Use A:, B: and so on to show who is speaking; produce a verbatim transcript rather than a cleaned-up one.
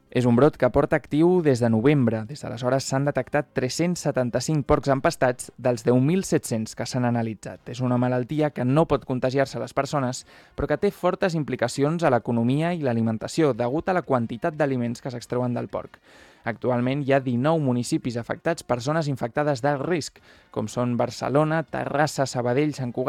A: És un brot que porta actiu des de novembre. Des d'aleshores s'han detectat tres-cents setanta-cinc porcs empastats dels deu mil set-cents que s'han analitzat. És una malaltia que no pot contagiar-se a les persones, però que té fortes implicacions a l'economia i l'alimentació, degut a la quantitat d'aliments que s'extreuen del porc. Actualment hi ha dinou municipis afectats per zones infectades d'alt risc, com són Barcelona, Terrassa, Sabadell, Sant Cugat,